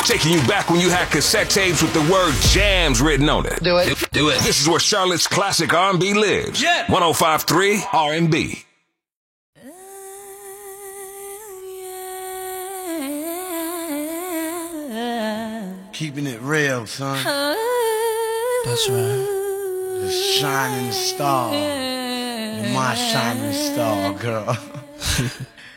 Taking you back when you had cassette tapes with the word jams written on it. Do it. Do it. This is where Charlotte's classic R&B lives. Yeah. 105.3 R&B. Keeping it real, son. That's right. The shining star. You're my shining star, girl.